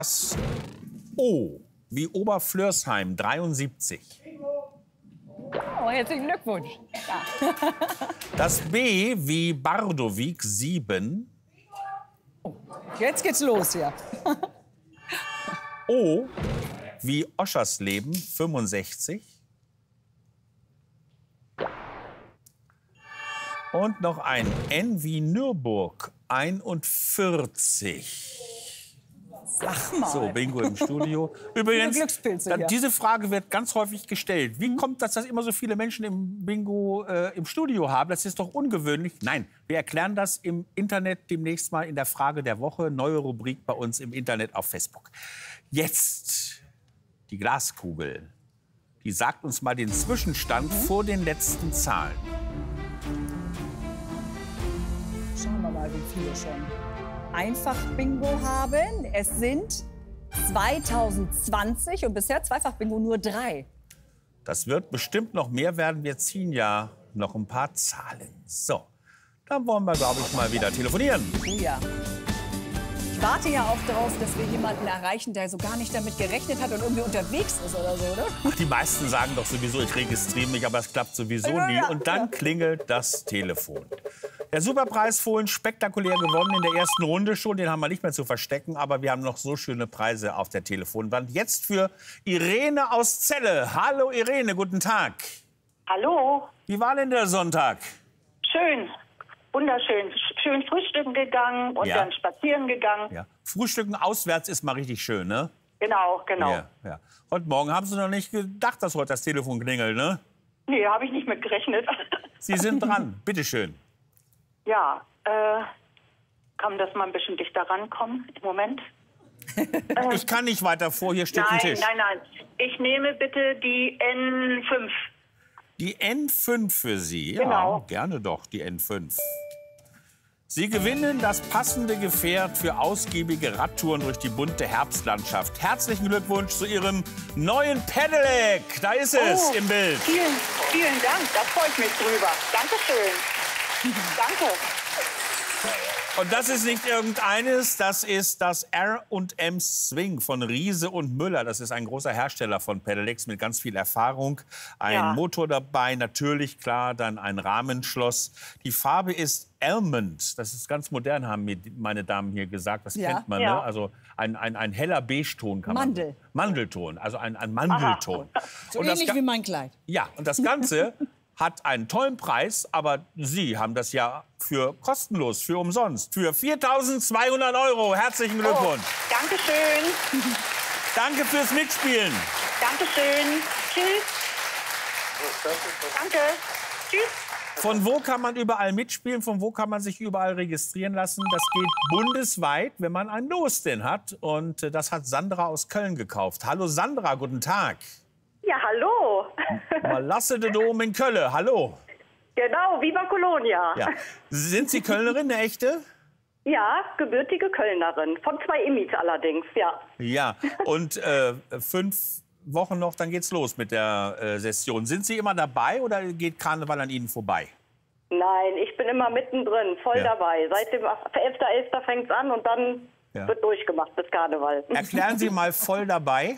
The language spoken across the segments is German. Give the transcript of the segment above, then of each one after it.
Das O wie Oberflörsheim 73. Oh, herzlichen Glückwunsch. Ja. Das B wie Bardowik 7. Jetzt geht's los hier. O wie Oschersleben 65. Und noch ein N wie Nürburg 41. Sag mal. So, Bingo im Studio. Übrigens, Glückspilze hier. diese Frage wird ganz häufig gestellt. Wie kommt das, dass immer so viele Menschen im Bingo im Studio haben? Das ist doch ungewöhnlich. Nein, wir erklären das im Internet demnächst mal in der Frage der Woche. Neue Rubrik bei uns im Internet auf Facebook. Jetzt die Glaskugel. Die sagt uns mal den Zwischenstand vor den letzten Zahlen. Schauen wir mal, wie viele schon Einfach-Bingo haben. Es sind 2020 und bisher Zweifach-Bingo nur 3. Das wird bestimmt noch mehr werden. Wir ziehen ja noch ein paar Zahlen. So, dann wollen wir, glaube ich, mal wieder telefonieren. Oh ja. Ich warte ja auch darauf, dass wir jemanden erreichen, der so gar nicht damit gerechnet hat und irgendwie unterwegs ist oder so, oder? Ach, die meisten sagen doch sowieso, ich registriere mich, aber es klappt sowieso nie. Und dann klingelt das Telefon. Der Superpreis Fohlen spektakulär gewonnen in der ersten Runde schon. Den haben wir nicht mehr zu verstecken, aber wir haben noch so schöne Preise auf der Telefonwand. Jetzt für Irene aus Celle. Hallo Irene, guten Tag. Hallo, Wie war denn der Sonntag? schön, wunderschön. Schön frühstücken gegangen und Ja. dann spazieren gegangen. Ja. Frühstücken auswärts ist mal richtig schön, ne? Genau, genau. Ja, ja. Heute Morgen haben Sie noch nicht gedacht, dass heute das Telefon klingelt, ne? Nee, habe ich nicht mit gerechnet. Sie sind dran. Bitte schön. Ja, kann das mal ein bisschen dichter rankommen im Moment? Ich kann nicht weiter vor, hier steht ein Nein, Tisch. nein, nein. Ich nehme bitte die N5. Die N5 für Sie. Ja, Genau. gerne doch, die N5. Sie gewinnen das passende Gefährt für ausgiebige Radtouren durch die bunte Herbstlandschaft. Herzlichen Glückwunsch zu Ihrem neuen Pedelec. Da ist es im Bild. Vielen, vielen Dank. Da freue ich mich drüber. Dankeschön. Danke. Und das ist nicht irgendeines, das ist das R&M Swing von Riese und Müller. Das ist ein großer Hersteller von Pedelecs mit ganz viel Erfahrung. Ein Ja. Motor dabei, natürlich, klar, dann ein Rahmenschloss. Die Farbe ist Almond. Das ist ganz modern, haben mir meine Damen hier gesagt. Das Ja. kennt man, Ja. ne? Also ein heller Beige-Ton kann man. Mandel. Mandelton, also ein Mandelton. So Und das ähnlich Ga- wie mein Kleid. Ja, und das Ganze hat einen tollen Preis, aber Sie haben das ja für kostenlos, für umsonst, für 4.200 €. Herzlichen Glückwunsch. Dankeschön. Danke fürs Mitspielen. Dankeschön. Tschüss. Danke. Tschüss. Von wo kann man überall mitspielen? Von wo kann man sich überall registrieren lassen? Das geht bundesweit, wenn man ein Los denn hat. Und das hat Sandra aus Köln gekauft. Hallo Sandra, guten Tag. Ja, hallo. Malasse de Dom in Köln. Hallo. Genau, Viva Colonia. Ja. Sind Sie Kölnerin, eine echte? Ja, gebürtige Kölnerin. Von 2 Immis allerdings, ja. Ja, und 5 Wochen noch, dann geht's los mit der Session. Sind Sie immer dabei oder geht Karneval an Ihnen vorbei? Nein, ich bin immer mittendrin, voll Ja. dabei. Seit dem 11.11. fängt es an und dann Ja. wird durchgemacht bis Karneval. Erklären Sie mal voll dabei.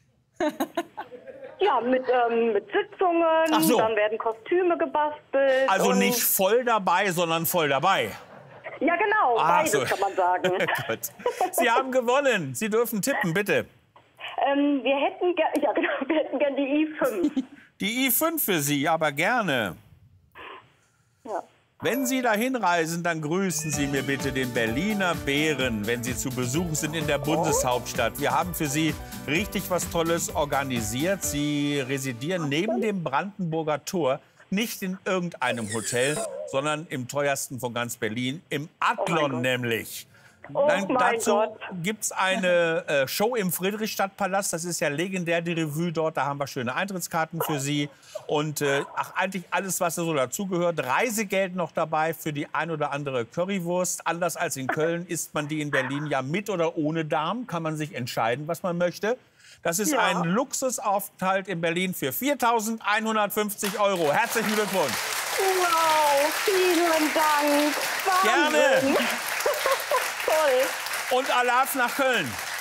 Ja, mit Sitzungen, Ach so. dann werden Kostüme gebastelt. Also und nicht voll dabei, sondern voll dabei. Ja, genau, Ach beides so. kann man sagen. Gut. Sie haben gewonnen. Sie dürfen tippen, bitte. Wir hätten gern die I5. Die I5 für Sie, aber gerne. Ja. Wenn Sie dahin reisen, dann grüßen Sie mir bitte den Berliner Bären, wenn Sie zu Besuch sind in der Bundeshauptstadt. Wir haben für Sie richtig was Tolles organisiert. Sie residieren neben dem Brandenburger Tor, nicht in irgendeinem Hotel, sondern im teuersten von ganz Berlin, im Adlon Gott. nämlich. Oh mein Dazu Gott. gibt es eine Show im Friedrichstadtpalast. Das ist ja legendär, die Revue dort. Da haben wir schöne Eintrittskarten für Sie. Und eigentlich alles, was so dazugehört. Reisegeld noch dabei für die ein oder andere Currywurst. Anders als in Köln isst man die in Berlin ja mit oder ohne Darm. Kann man sich entscheiden, was man möchte. Das ist Ja. ein Luxusaufenthalt in Berlin für 4.150 €. Herzlichen Glückwunsch. Wow, vielen Dank. Wahnsinn. Gerne. Toll. Und Alaf nach Köln.